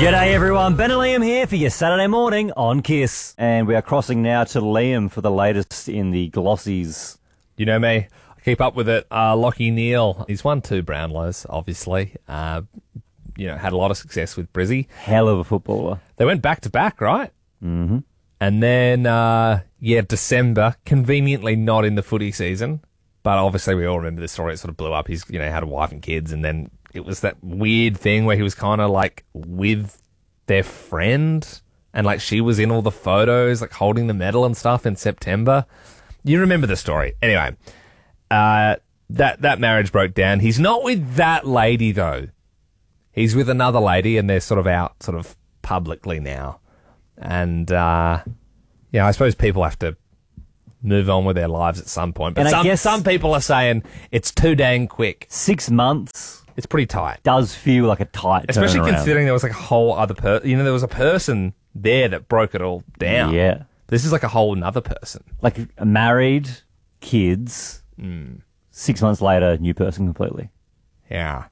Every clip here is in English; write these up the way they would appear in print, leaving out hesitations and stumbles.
G'day everyone, Ben and Liam here for your Saturday morning on KISS. And we are crossing now to Liam for the latest in the Glossies. You know me, I keep up with it. Lockie Neal, he's won 2 Brownlows, obviously. Had a lot of success with Brizzy. Hell of a footballer. They went back to back, right? Mm-hmm. And then, December, conveniently not in the footy season. But obviously we all remember the story. It sort of blew up. He's, had a wife and kids, and then it was that weird thing where he was kind of like with their friend, and like she was in all the photos, like holding the medal and stuff in September. You remember the story. Anyway, that marriage broke down. He's not with that lady though. He's with another lady, and they're sort of out sort of publicly now. And I suppose people have to move on with their lives at some point. But some people are saying it's too dang quick. 6 months. It's pretty tight. Does feel like a tight Especially turnaround. considering there was like a whole other person. There was a person there that broke it all down. Yeah. This is like a whole another person. Like married, kids, 6 months later, new person completely. Yeah.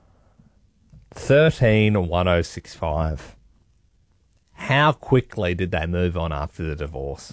131065. How quickly did they move on after the divorce?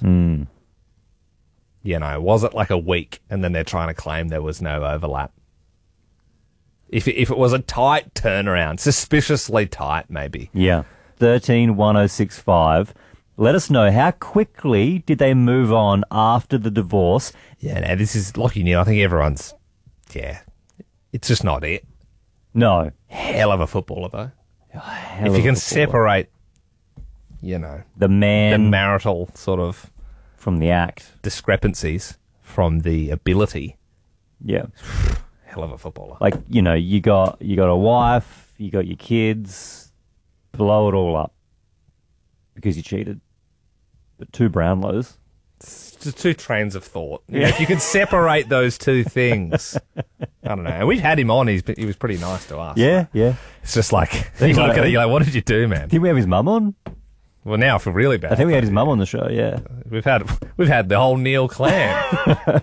Was it like a week and then they're trying to claim there was no overlap? If it was a tight turnaround, suspiciously tight maybe. Yeah. 131065. Let us know, how quickly did they move on after the divorce? Yeah, no, this is Lockie Neal. I think everyone's, it's just not it. No. Hell of a footballer, though. Hell if you of a can footballer. separate, the man the marital sort of from the act. discrepancies from the ability. Yeah. Hell of a footballer. Like, you got a wife, you got your kids, blow it all up because you cheated. But 2 Brownlows. It's just 2 trains of thought. If you could separate those 2 things, I don't know. And we've had him on. He was pretty nice to us. Yeah, yeah. It's just like, you look at it, you're like, what did you do, man? Did we have his mum on? Well, now I feel really bad. I think we had his mum on the show, yeah. We've had the whole Neil clan.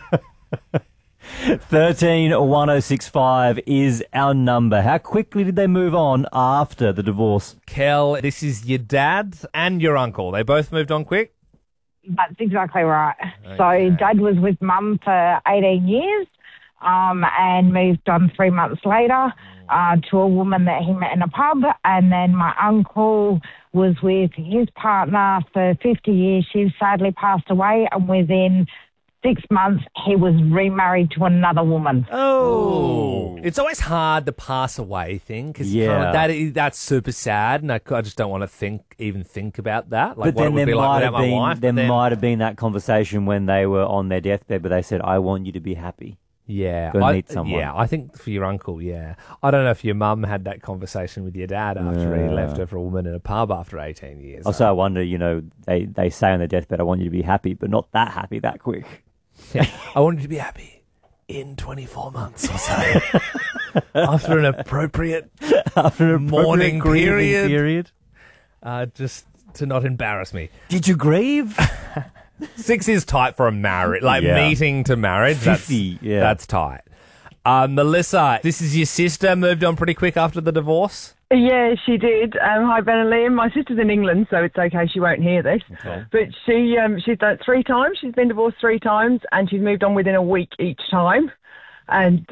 131065 is our number. How quickly did they move on after the divorce? Kel, this is your dad and your uncle. They both moved on quick? That's exactly right. Okay. So Dad was with Mum for 18 years and moved on 3 months later to a woman that he met in a pub. And then my uncle was with his partner for 50 years. She sadly passed away, and within 6 months, he was remarried to another woman. Oh. It's always hard the pass away thing, because that's super sad, and I just don't want to even think about that. Like, But then what it would there be like might without have my been wife. there might have been that conversation when they were on their deathbed, but they said, "I want you to be happy." Yeah, Go meet someone. Yeah, I think for your uncle, yeah. I don't know if your mum had that conversation with your dad after he left her for a woman in a pub after 18 years. Also, I wonder, they say on their deathbed, "I want you to be happy," but not that happy that quick. I want you to be happy in 24 months or so. After an appropriate mourning grieving period. Just to not embarrass me. Did you grieve? 6 is tight for a marriage, meeting to marriage. 50, That's tight. Melissa, this is your sister, moved on pretty quick after the divorce? Yeah, she did. Hi, Ben and Liam. My sister's in England, so it's okay. She won't hear this. Okay. But she's done it 3 times. She's been divorced 3 times, and she's moved on within a week each time. And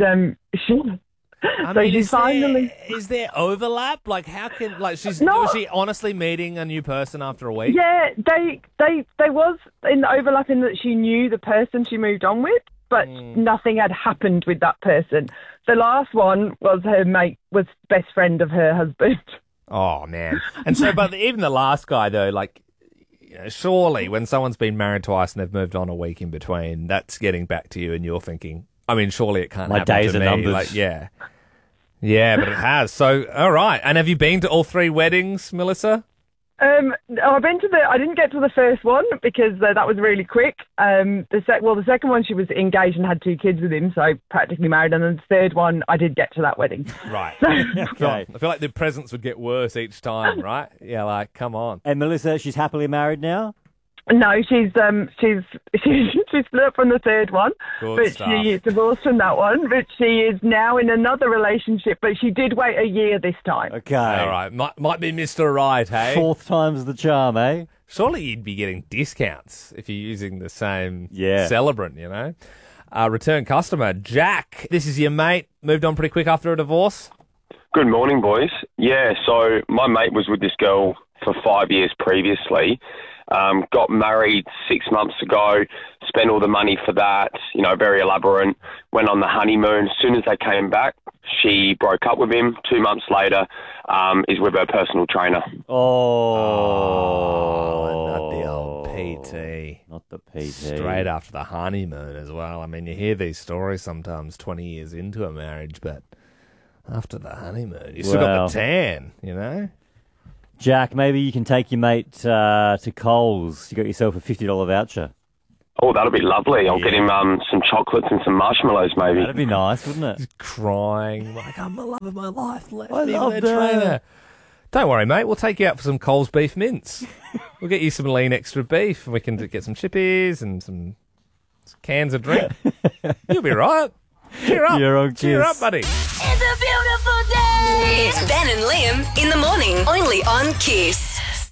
she's finally. Is there overlap? Like, how can was she honestly meeting a new person after a week? Yeah, they was in the overlap in that she knew the person she moved on with, but nothing had happened with that person. The last one was her mate, was best friend of her husband. Oh, man. And so, but even the last guy, though, surely when someone's been married twice and they've moved on a week in between, that's getting back to you and you're thinking, surely it can't My happen days to are me. numbers. Yeah, but it has. So, all right. And have you been to all 3 weddings, Melissa? I didn't get to the first one because that was really quick. The second one she was engaged and had 2 kids with him, so practically married. And then the third one, I did get to that wedding. Right. Okay. I feel like the presents would get worse each time, right? Yeah, come on. And Melissa, she's happily married now? No, she's split up from the third one, Good but stuff. she is divorced from that one. But she is now in another relationship, but she did wait a year this time. Okay. All right, might be Mr. Right, hey? Fourth time's the charm, eh? Surely you'd be getting discounts if you're using the same Yeah. celebrant, you know? Return customer, Jack. This is your mate. Moved on pretty quick after a divorce. Good morning, boys. Yeah, so my mate was with this girl for 5 years previously. Got married 6 months ago, spent all the money for that, very elaborate, went on the honeymoon. As soon as they came back, she broke up with him. 2 months later, is with her personal trainer. Not the old PT. Not the PT. Straight after the honeymoon as well. I mean, you hear these stories sometimes 20 years into a marriage, but after the honeymoon, you still got Well. the tan, you know? Jack, maybe you can take your mate to Coles. You got yourself a $50 voucher. Oh, that'll be lovely. I'll get him some chocolates and some marshmallows, maybe. That'd be nice, wouldn't it? Crying like, I'm the love of my life. Left I me love with a her. trainer. Don't worry, mate. We'll take you out for some Coles beef mince. We'll get you some lean extra beef, and we can get some chippies and some cans of drink. You'll be right. Cheer up. You're on Cheer Kiss. up, buddy. It's a beautiful day. It's Ben and Liam in the morning, only on Kiss.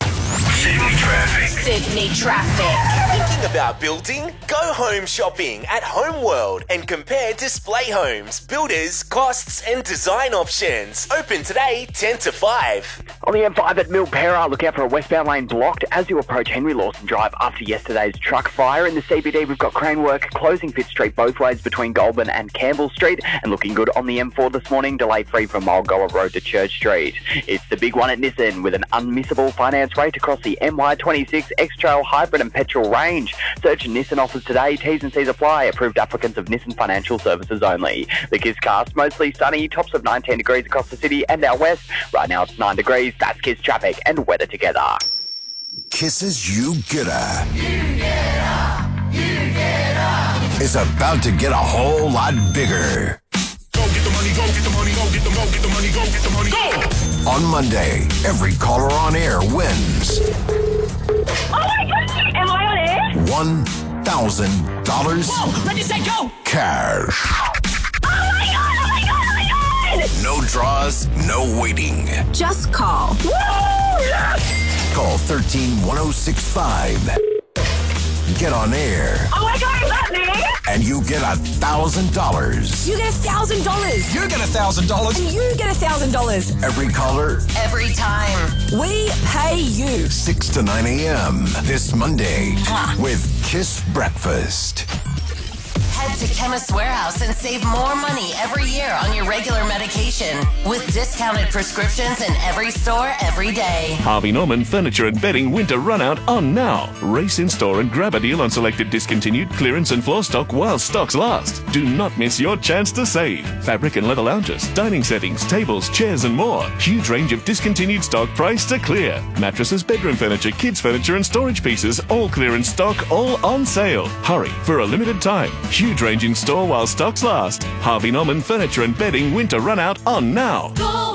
Sydney traffic. Thinking about building? Go home shopping at Homeworld and compare display homes, builders, costs and design options. Open today 10 to 5. On the M5 at Milpera, look out for a westbound lane blocked as you approach Henry Lawson Drive after yesterday's truck fire. In the CBD, we've got crane work closing Pitt Street both ways between Goulburn and Campbell Street, and looking good on the M4 this morning, delay free from Mulgoa Road to Church Street. It's the big one at Nissan with an unmissable finance rate across the MY26 X-Trail Hybrid and Petrol range. Search Nissan offers today. T's and C's apply. Approved applicants of Nissan Financial Services only. The Kiss cast, mostly sunny, tops of 19 degrees across the city and out west. Right now it's 9 degrees. That's Kiss traffic and weather together. Kiss's You Getter. Is about to get a whole lot bigger. On Monday, every caller on air wins Oh my God! Am I on air? $1,000 Let me say go. cash. Oh my God! Oh my God! Oh my God! No draws, no waiting. Just call. Woo! Yes! Call 13-1065. Get on air, Oh my God! Is that me? and you get $1,000. You get $1,000. You get $1,000. And you get $1,000. Every caller, Every time. We pay you. 6 to 9 a.m. this Monday with Kiss Breakfast. Head to Chemist Warehouse and save more money every year on your regular medication with discounted prescriptions in every store every day. Harvey Norman Furniture and Bedding Winter Runout on now. Race in store and grab a deal on selected discontinued clearance and floor stock while stocks last. Do not miss your chance to save. Fabric and leather lounges, dining settings, tables, chairs and more. Huge range of discontinued stock priced to clear. Mattresses, bedroom furniture, kids furniture and storage pieces, all clearance stock, all on sale. Hurry for a limited time. Huge range in store while stocks last. Harvey Norman Furniture and Bedding Winter Runout on now.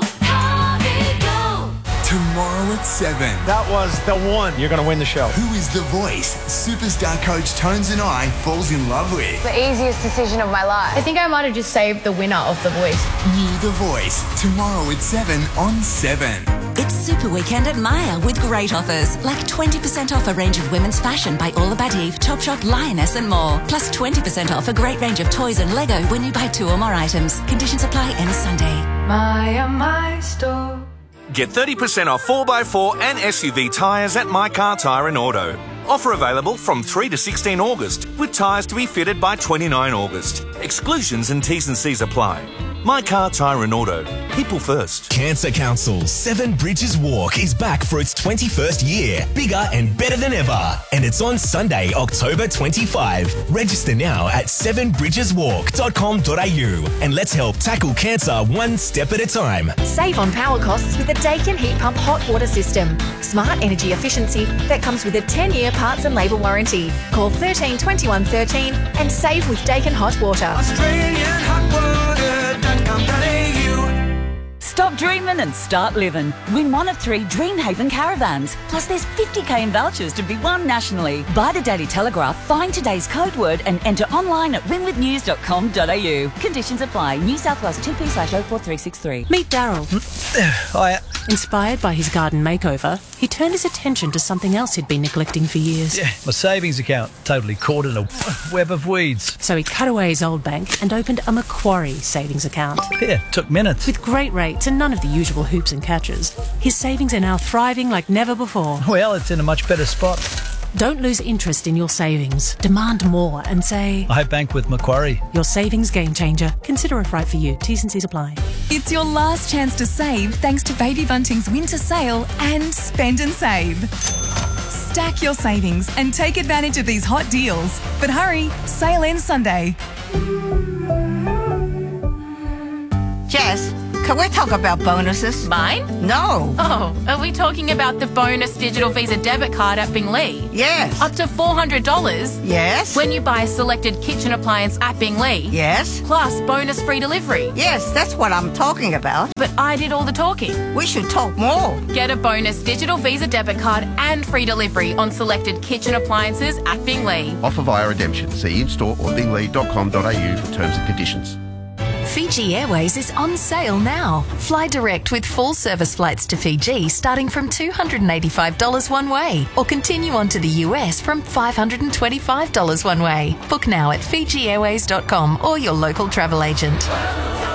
Tomorrow at 7. That was the one. You're going to win the show. Who is the voice superstar coach Tones and I falls in love with? The easiest decision of my life. I think I might have just saved the winner of The Voice. New The Voice. Tomorrow at 7 on 7. It's Super Weekend at Maya with great offers, like 20% off a range of women's fashion by All About Eve, Topshop, Lioness and more. Plus 20% off a great range of toys and Lego when you buy 2 or more items. Conditions apply any Sunday. Maya, my store. Get 30% off 4x4 and SUV tyres at My Car Tyre and Auto. Offer available from 3 to 16 August, with tyres to be fitted by 29 August. Exclusions and T's and C's apply. My Car Tyre and Auto. People first. Cancer Council 7 Bridges Walk is back for its 21st year. Bigger and better than ever. And it's on Sunday, October 25. Register now at 7bridgeswalk.com.au and let's help tackle cancer one step at a time. Save on power costs with the Dakin Heat Pump Hot Water System. Smart energy efficiency that comes with a 10-year parts and labour warranty. Call 13 21 13 and save with Dakin Hot Water. AustralianHotWater.com.au. Stop Stop dreaming and start living. Win one of 3 Dreamhaven caravans. Plus there's 50k in vouchers to be won nationally. Buy the Daily Telegraph, find today's code word and enter online at winwithnews.com.au. Conditions apply. New South Wales 2P/04363. Meet Daryl. Hiya. Inspired by his garden makeover, he turned his attention to something else he'd been neglecting for years. Yeah, my savings account. Totally caught in a web of weeds. So he cut away his old bank and opened a Macquarie savings account. Yeah, took minutes. With great rates and none of the usual hoops and catches, his savings are now thriving like never before. Well, it's in a much better spot. Don't lose interest in your savings. Demand more and say, I bank with Macquarie. Your savings game changer. Consider if right for you. T's and C's apply. It's your last chance to save thanks to Baby Bunting's winter sale and Spend and Save. Stack your savings and take advantage of these hot deals. But hurry, sale ends Sunday. Jess, can we talk about bonuses? Mine? No. Oh, are we talking about the bonus digital Visa debit card at Binglee? Yes. Up to $400? Yes. When you buy a selected kitchen appliance at Binglee? Yes. Plus bonus free delivery? Yes, that's what I'm talking about. But I did all the talking. We should talk more. Get a bonus digital Visa debit card and free delivery on selected kitchen appliances at Binglee. Offer via redemption. See in-store or binglee.com.au for terms and conditions. Fiji Airways is on sale now. Fly direct with full service flights to Fiji starting from $285 one way, or continue on to the US from $525 one way. Book now at FijiAirways.com or your local travel agent.